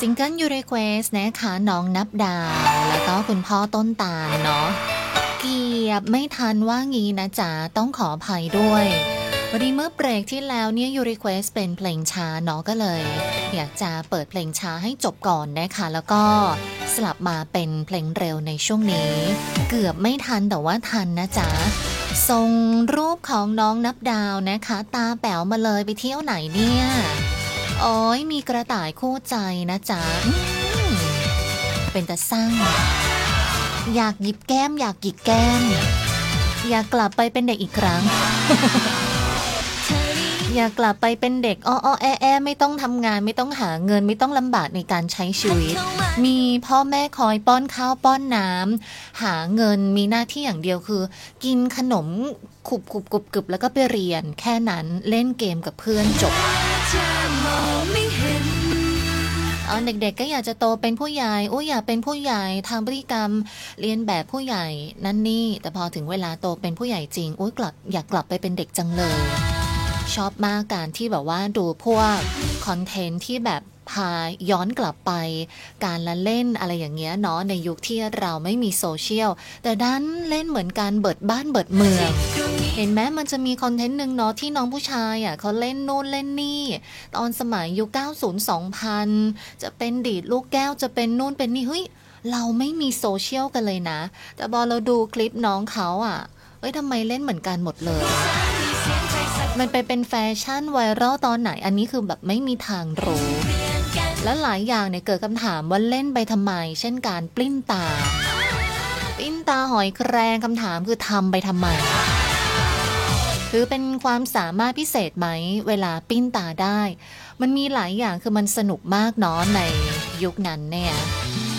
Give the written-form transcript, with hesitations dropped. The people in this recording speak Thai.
ซิงเกิลยูรีเควสนะคะน้องนับดาวแล้วก็คุณพ่อต้นตาลเนาะเกียบไม่ทันว่างี้นะจ๊ะต้องขออภัยด้วยวันนี้เมื่อเบรกที่แล้วเนี่ยยูรีเควสเป็นเพลงช้าเนาะก็เลยอยากจะเปิดเพลงช้าให้จบก่อนนะคะแล้วก็สลับมาเป็นเพลงเร็วในช่วงนี้เกือบไม่ทันแต่ว่าทันนะจ๊ะส่งรูปของน้องนับดาวนะคะตาแป๋วมาเลยไปเที่ยวไหนเนี่ยโอ้ยมีกระต่ายคู่ใจนะจ๊ะเป็นตาสั่งอยากหยิบแก้มอยากหยิกแก้มอยากกลับไปเป็นเด็กอีกครั้ง อยากกลับไปเป็นเด็กอ้อแอไม่ต้องทำงานไม่ต้องหาเงินไม่ต้องลำบากในการใช้ชีวิตมีพ่อแม่คอยป้อนข้าวป้อนน้ำหาเงินมีหน้าที่อย่างเดียวคือกินขนมขุบกรุบแล้วก็ไปเรียนแค่นั้นเล่นเกมกับเพื่อนจบเด็กๆก็อยากจะโตเป็นผู้ใหญ่อยากเป็นผู้ใหญ่ทางพฤติกรรมเรียนแบบผู้ใหญ่นั่นนี่แต่พอถึงเวลาโตเป็นผู้ใหญ่จริงอยากกลับไปเป็นเด็กจังเลยชอบมากการที่แบบว่าดูพวกคอนเทนต์ที่แบบพาย้อนกลับไปการละเล่นอะไรอย่างเงี้ยเนาะในยุคที่เราไม่มีโซเชียลแต่ดันเล่นเหมือนการเบิดบ้านเบิดเมืองเห็นไหมมันจะมีคอนเทนต์นึงเนาะที่น้องผู้ชายเขาเล่นโน่นเล่นนี่ตอนสมัยยุค90 2000จะเป็นดีดลูกแก้วจะเป็นนู่นเป็นนี่เฮ้ยเราไม่มีโซเชียลกันเลยนะแต่พอเราดูคลิปน้องเขาทำไมเล่นเหมือนกันหมดเลยมันไปเป็นแฟชั่นไวรัลตอนไหนอันนี้คือแบบไม่มีทางรู้และหลายอย่างเนี่ยเกิดคำถามว่าเล่นไปทำไมเช่นการปลิ้นตาหอยแครงคำถามคือทำไปทำไมคือเป็นความสามารถพิเศษไหมเวลาปิ้นตาได้มันมีหลายอย่างคือมันสนุกมากเนาะในยุคนั้นเนี่ย